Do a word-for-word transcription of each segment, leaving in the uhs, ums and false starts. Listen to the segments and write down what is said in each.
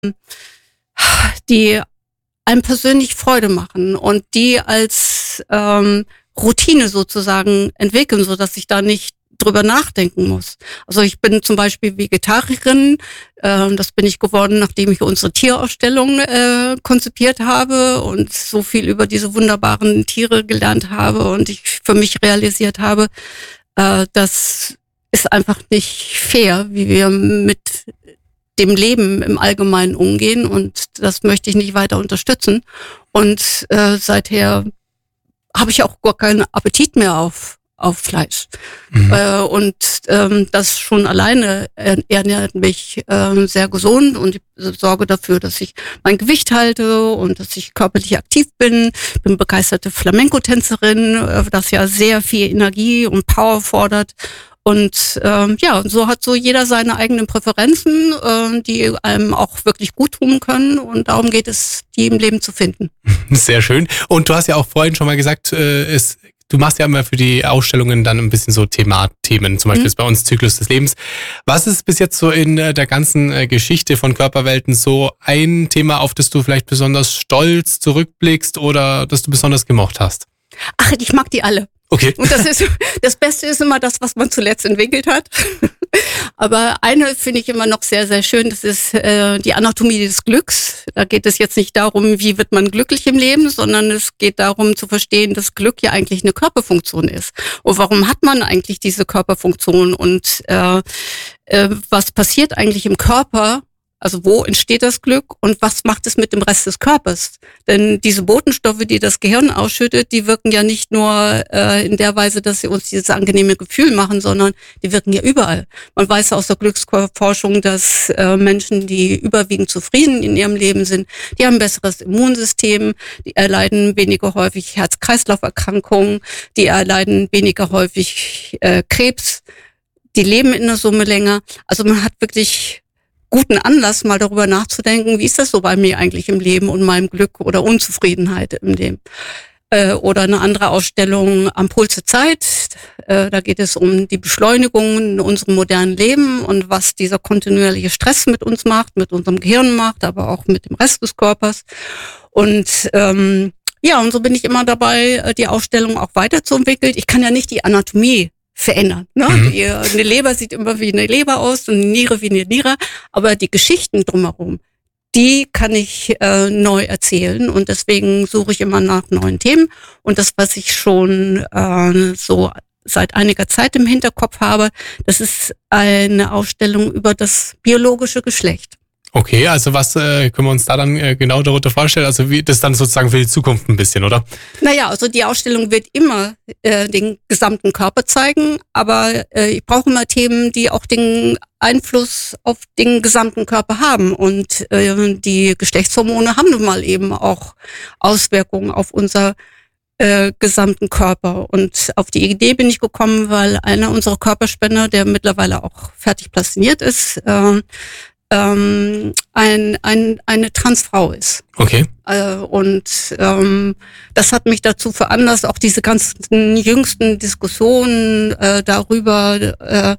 die einem persönlich Freude machen und die als ähm, Routine sozusagen entwickeln, so dass ich da nicht drüber nachdenken muss. Also ich bin zum Beispiel Vegetarierin, äh, das bin ich geworden, nachdem ich unsere Tierausstellung äh, konzipiert habe und so viel über diese wunderbaren Tiere gelernt habe und ich für mich realisiert habe, äh, das ist einfach nicht fair, wie wir mit dem Leben im Allgemeinen umgehen und das möchte ich nicht weiter unterstützen. Und äh, seither habe ich auch gar keinen Appetit mehr auf auf Fleisch. Mhm. Äh, und ähm, das schon alleine ernährt mich äh, sehr gesund und ich sorge dafür, dass ich mein Gewicht halte und dass ich körperlich aktiv bin. Ich bin begeisterte Flamenco-Tänzerin, äh, das ja sehr viel Energie und Power fordert. Und ähm, ja, so hat so jeder seine eigenen Präferenzen, äh, die einem auch wirklich gut tun können. Und darum geht es, die im Leben zu finden. Sehr schön. Und du hast ja auch vorhin schon mal gesagt, äh, es du machst ja immer für die Ausstellungen dann ein bisschen so Thema, Themen, zum Beispiel mhm. ist bei uns Zyklus des Lebens. Was ist bis jetzt so in der ganzen Geschichte von Körperwelten so ein Thema, auf das du vielleicht besonders stolz zurückblickst oder das du besonders gemocht hast? Ach, ich mag die alle. Okay. Und das ist, das Beste ist immer das, was man zuletzt entwickelt hat. Aber eine finde ich immer noch sehr, sehr schön. Das ist äh, die Anatomie des Glücks. Da geht es jetzt nicht darum, wie wird man glücklich im Leben, sondern es geht darum zu verstehen, dass Glück ja eigentlich eine Körperfunktion ist. Und warum hat man eigentlich diese Körperfunktion? Und äh, äh, was passiert eigentlich im Körper? Also wo entsteht das Glück und was macht es mit dem Rest des Körpers? Denn diese Botenstoffe, die das Gehirn ausschüttet, die wirken ja nicht nur äh, in der Weise, dass sie uns dieses angenehme Gefühl machen, sondern die wirken ja überall. Man weiß aus der Glücksforschung, dass äh, Menschen, die überwiegend zufrieden in ihrem Leben sind, die haben ein besseres Immunsystem, die erleiden weniger häufig Herz-Kreislauf-Erkrankungen, die erleiden weniger häufig äh, Krebs, die leben in der Summe länger. Also man hat wirklich guten Anlass, mal darüber nachzudenken, wie ist das so bei mir eigentlich im Leben und meinem Glück oder Unzufriedenheit im Leben. Äh, oder eine andere Ausstellung am Puls der Zeit. Äh, da geht es um die Beschleunigung in unserem modernen Leben und was dieser kontinuierliche Stress mit uns macht, mit unserem Gehirn macht, aber auch mit dem Rest des Körpers. Und ähm, ja, und so bin ich immer dabei, die Ausstellung auch weiterzuentwickeln. Ich kann ja nicht die Anatomie verändern. Ne? Mhm. Die, eine Leber sieht immer wie eine Leber aus und eine Niere wie eine Niere, aber die Geschichten drumherum, die kann ich äh, neu erzählen und deswegen suche ich immer nach neuen Themen und das, was ich schon äh, so seit einiger Zeit im Hinterkopf habe, das ist eine Ausstellung über das biologische Geschlecht. Okay, also was äh, können wir uns da dann äh, genau darunter vorstellen? Also wie das dann sozusagen für die Zukunft ein bisschen, oder? Naja, also die Ausstellung wird immer äh, den gesamten Körper zeigen, aber äh, ich brauche immer Themen, die auch den Einfluss auf den gesamten Körper haben. Und äh, die Geschlechtshormone haben nun mal eben auch Auswirkungen auf unser äh, gesamten Körper. Und auf die Idee bin ich gekommen, weil einer unserer Körperspender, der mittlerweile auch fertig plastiniert ist, äh, Ähm, ein, ein, eine Transfrau ist. Okay. Äh, und ähm, das hat mich dazu veranlasst, auch diese ganzen jüngsten Diskussionen äh, darüber, äh,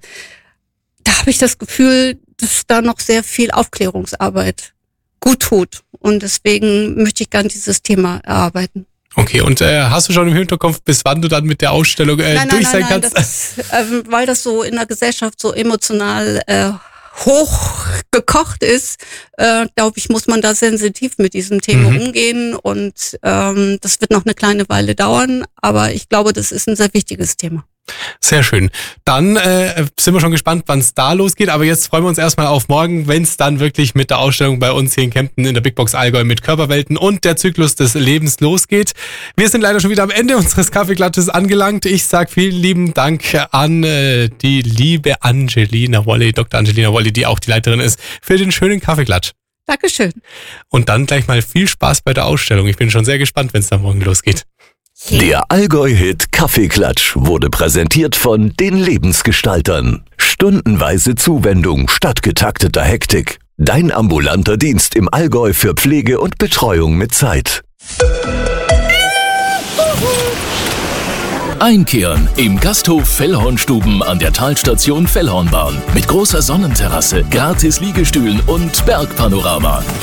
da habe ich das Gefühl, dass da noch sehr viel Aufklärungsarbeit gut tut. Und deswegen möchte ich gern dieses Thema erarbeiten. Okay, und äh, hast du schon im Hinterkopf, bis wann du dann mit der Ausstellung äh, nein, durch nein, sein nein, kannst? Das ist, äh, weil das so in der Gesellschaft so emotional äh, hoch gekocht ist, äh, glaube ich, muss man da sensitiv mit diesem Thema mhm. umgehen und ähm, das wird noch eine kleine Weile dauern, aber ich glaube, das ist ein sehr wichtiges Thema. Sehr schön. Dann äh, sind wir schon gespannt, wann es da losgeht, aber jetzt freuen wir uns erstmal auf morgen, wenn es dann wirklich mit der Ausstellung bei uns hier in Kempten in der Big Box Allgäu mit Körperwelten und der Zyklus des Lebens losgeht. Wir sind leider schon wieder am Ende unseres Kaffeeklatsches angelangt. Ich sage vielen lieben Dank an äh, die liebe Angelina Wolle, Doktor Angelina Wolle, die auch die Leiterin ist, für den schönen Kaffeeklatsch. Dankeschön. Und dann gleich mal viel Spaß bei der Ausstellung. Ich bin schon sehr gespannt, wenn es dann morgen losgeht. Der Allgäu-Hit Kaffeeklatsch wurde präsentiert von den Lebensgestaltern. Stundenweise Zuwendung statt getakteter Hektik. Dein ambulanter Dienst im Allgäu für Pflege und Betreuung mit Zeit. Einkehren im Gasthof Fellhornstuben an der Talstation Fellhornbahn. Mit großer Sonnenterrasse, gratis Liegestühlen und Bergpanorama.